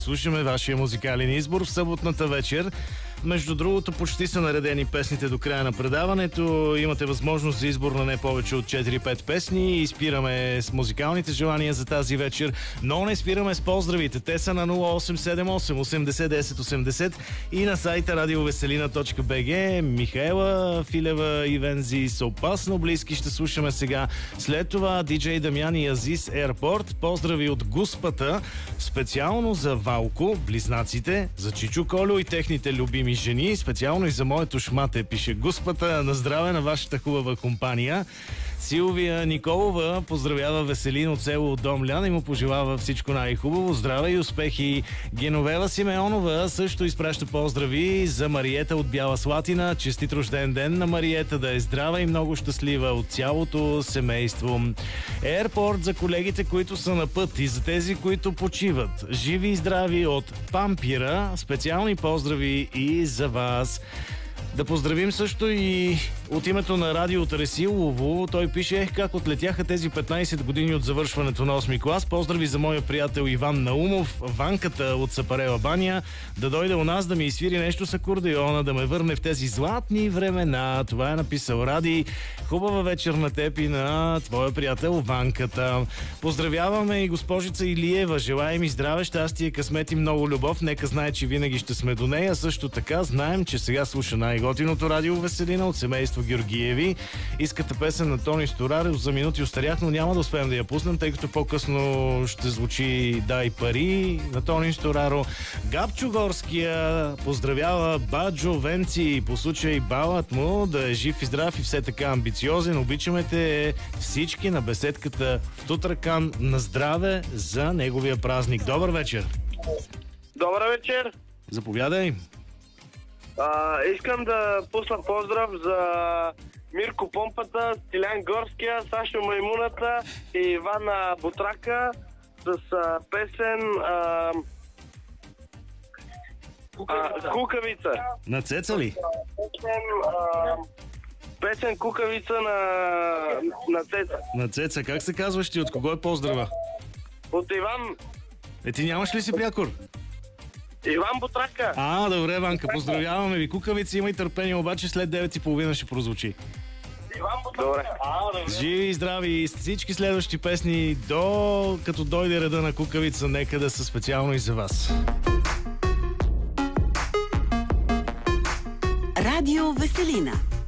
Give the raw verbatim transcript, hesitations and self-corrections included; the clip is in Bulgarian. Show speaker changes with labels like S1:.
S1: Слушаме вашия музикален избор в съботната вечер. Между другото, почти са наредени песните до края на предаването. Имате възможност за избор на не повече от четири-пет песни и спираме с музикалните желания за тази вечер, но не спираме с поздравите. Те са на нула осем седем осем осемдесет десет осемдесет и на сайта радиовеселина точка би джи. Михаела Филева и Вензи са опасно близки. Ще слушаме сега. След това диджей Дамян и Азис Airport. Поздрави от Гуспата. Специално за Валко, близнаците, за Чичо Колю и техните любими жени, специално и за моето шмате, пише Гуспата. На здраве на вашата хубава компания. Силвия Николова поздравява Веселин от село Домлян и му пожелава всичко най-хубаво, здраве и успехи. Геновева Симеонова също изпраща поздрави за Мариета от Бяла Слатина. Честит рожден ден на Мариета, да е здрава и много щастлива от цялото семейство. Airport за колегите, които са на път и за тези, които почиват. Живи и здрави от Пампира. Специални поздрави и за вас. Да поздравим също и от името на радио Тресилово. Той пише: ех, как отлетяха тези петнайсет години от завършването на осми клас. Поздрави за моя приятел Иван Наумов, Ванката от Сапарела баня. Да дойде у нас да ми изсвири нещо с акордеона, да ме върне в тези златни времена. Това е написал Ради. Хубава вечер на теб и на твоя приятел Ванката. Поздравяваме и госпожица Илиева. Желаем и здраве, щастие, късмет и много любов. Нека знае, че винаги ще сме до нея. Също така знаем, че сега слуша най-готиното радио Веселина от семейство Георгиеви. Искате песен на Тони Стораро за минути остарях, но няма да успеем да я пуснем, тъй като по-късно ще звучи Дай пари на Тони Стораро. Габчо Горския поздравява Баджо Венци по случай балът му да е жив и здрав и все така амбициозен. Обичаме те всички на беседката в Тутракан. На здраве за неговия празник. Добър вечер!
S2: Добър вечер!
S1: Заповядай!
S2: А, искам да пусна поздрав за Мирко Помпата, Стилян Горския, Сашо Маймуната и Ивана Бутрака с а, песен а, а, Кукавица.
S1: На Цеца ли?
S2: Песен, а, песен Кукавица на, на Цеца.
S1: На Цеца. Как се казваш ти? От кого е поздрава?
S2: От Иван.
S1: Е, ти нямаш ли си прякор?
S2: Иван Бутрака.
S1: А, добре, Ванка, поздравяваме ви. Кукавици, има и търпение, обаче след девет и половина ще прозвучи.
S2: Иван Бутрака.
S1: Добре. Живи и здрави и всички следващи песни до като дойде реда на Кукавица, нека да са специално и за вас.
S3: Радио Веселина.